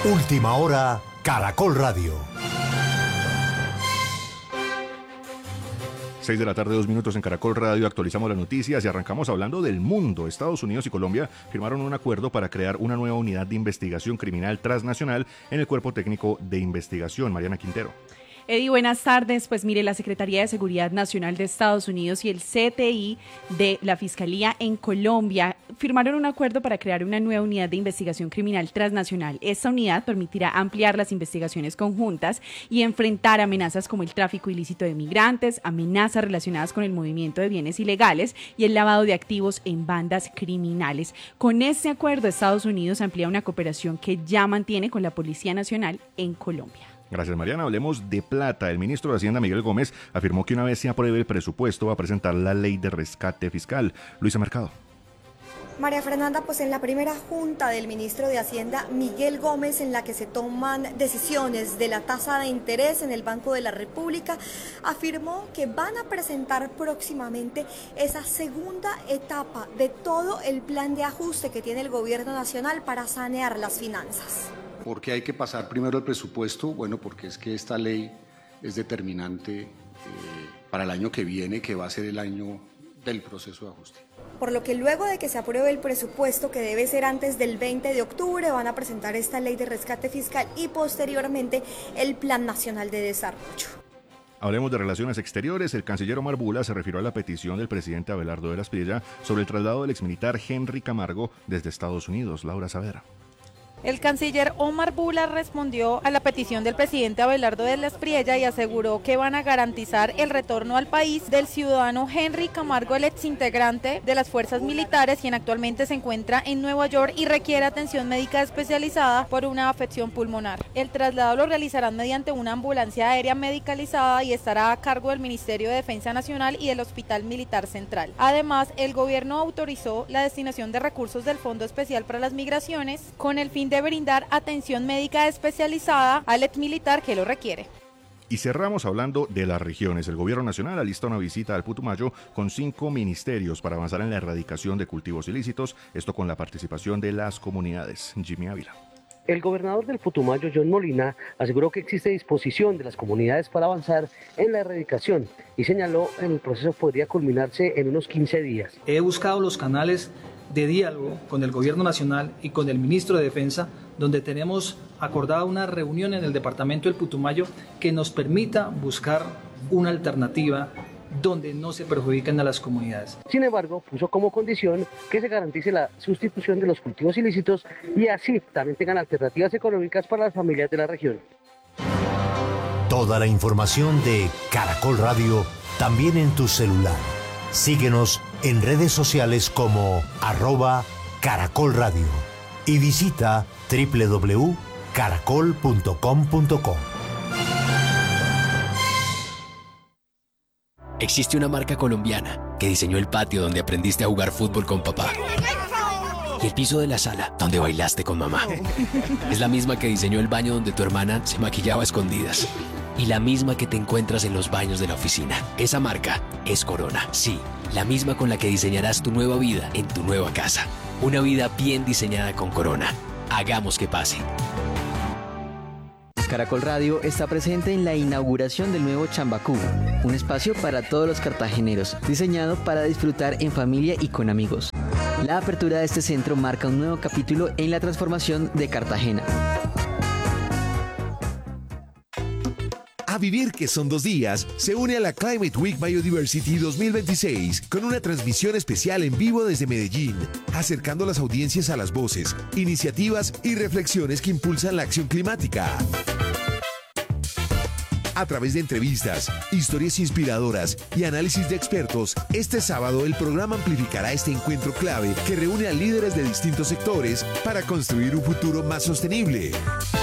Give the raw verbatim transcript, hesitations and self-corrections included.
Última hora, Caracol Radio. seis de la tarde, dos minutos en Caracol Radio. Actualizamos las noticias y arrancamos hablando del mundo. Estados Unidos y Colombia firmaron un acuerdo para crear una nueva unidad de investigación criminal transnacional en el Cuerpo Técnico de Investigación. Mariana Quintero. Eddie, buenas tardes. Pues mire, la Secretaría de Seguridad Nacional de Estados Unidos y el C T I de la Fiscalía en Colombia firmaron un acuerdo para crear una nueva unidad de investigación criminal transnacional. Esta unidad permitirá ampliar las investigaciones conjuntas y enfrentar amenazas como el tráfico ilícito de migrantes, amenazas relacionadas con el movimiento de bienes ilegales y el lavado de activos en bandas criminales. Con este acuerdo, Estados Unidos amplía una cooperación que ya mantiene con la Policía Nacional en Colombia. Gracias, Mariana. Hablemos de plata. El ministro de Hacienda, Miguel Gómez, afirmó que una vez se apruebe el presupuesto va a presentar la ley de rescate fiscal. Luisa Mercado. María Fernanda, pues en la primera junta del ministro de Hacienda, Miguel Gómez, en la que se toman decisiones de la tasa de interés en el Banco de la República, afirmó que van a presentar próximamente esa segunda etapa de todo el plan de ajuste que tiene el gobierno nacional para sanear las finanzas. ¿Por qué hay que pasar primero el presupuesto? Bueno, porque es que esta ley es determinante eh, para el año que viene, que va a ser el año del proceso de ajuste. Por lo que luego de que se apruebe el presupuesto, que debe ser antes del veinte de octubre, van a presentar esta ley de rescate fiscal y posteriormente el Plan Nacional de Desarrollo. Hablemos de relaciones exteriores. El canciller Omar Bula se refirió a la petición del presidente Abelardo de la Espriella sobre el traslado del exmilitar Henry Camargo desde Estados Unidos. Laura Saavedra. El canciller Omar Bula respondió a la petición del presidente Abelardo de la Espriella y aseguró que van a garantizar el retorno al país del ciudadano Henry Camargo, el exintegrante de las fuerzas militares, quien actualmente se encuentra en Nueva York y requiere atención médica especializada por una afección pulmonar. El traslado lo realizarán mediante una ambulancia aérea medicalizada y estará a cargo del Ministerio de Defensa Nacional y del Hospital Militar Central. Además, el gobierno autorizó la destinación de recursos del Fondo Especial para las Migraciones con el fin de brindar atención médica especializada al exmilitar que lo requiere. Y cerramos hablando de las regiones. El gobierno nacional alista una visita al Putumayo con cinco ministerios para avanzar en la erradicación de cultivos ilícitos, esto con la participación de las comunidades. Jimmy Ávila. El gobernador del Putumayo, John Molina, aseguró que existe disposición de las comunidades para avanzar en la erradicación y señaló que el proceso podría culminarse en unos quince días. He buscado los canales de diálogo con el gobierno nacional y con el ministro de Defensa, donde tenemos acordada una reunión en el departamento del Putumayo que nos permita buscar una alternativa donde no se perjudiquen a las comunidades. Sin embargo, puso como condición que se garantice la sustitución de los cultivos ilícitos y así también tengan alternativas económicas para las familias de la región. Toda la información de Caracol Radio también en tu celular. Síguenos en redes sociales como arroba Caracol Radio y visita doble u doble u doble u punto caracol punto com punto co. Existe una marca colombiana que diseñó el patio donde aprendiste a jugar fútbol con papá y el piso de la sala donde bailaste con mamá. Es la misma que diseñó el baño donde tu hermana se maquillaba a escondidas y la misma que te encuentras en los baños de la oficina. Esa marca es Corona, sí, la misma con la que diseñarás tu nueva vida en tu nueva casa. Una vida bien diseñada con Corona. Hagamos que pase. Caracol Radio está presente en la inauguración del nuevo Chambacú, un espacio para todos los cartageneros, diseñado para disfrutar en familia y con amigos. La apertura de este centro marca un nuevo capítulo en la transformación de Cartagena. A vivir que son dos días, se une a la Climate Week Biodiversity dos mil veintiséis con una transmisión especial en vivo desde Medellín, acercando las audiencias a las voces, iniciativas y reflexiones que impulsan la acción climática. A través de entrevistas, historias inspiradoras y análisis de expertos, este sábado el programa amplificará este encuentro clave que reúne a líderes de distintos sectores para construir un futuro más sostenible.